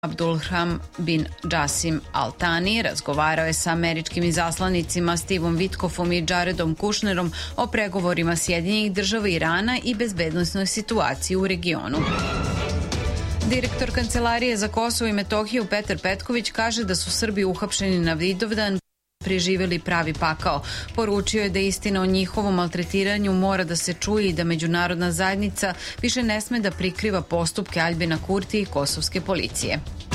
Abdulrahman bin Jassim Al Thani razgovarao je sa američkim izaslanicima Stevom Witkofom i Jaredom Kushnerom o pregovorima Sjedinjenih država, Irana i bezbednosnoj situaciji u regionu. Direktor Kancelarije za Kosovo i Metohiju Petar Petković kaže da su Srbi uhapšeni na Vidovdan preživeli pravi pakao. Poručio je da istina o njihovom maltretiranju mora da se čuje i da međunarodna zajednica više ne sme da prikriva postupke Aljbina Kurtija i kosovske policije.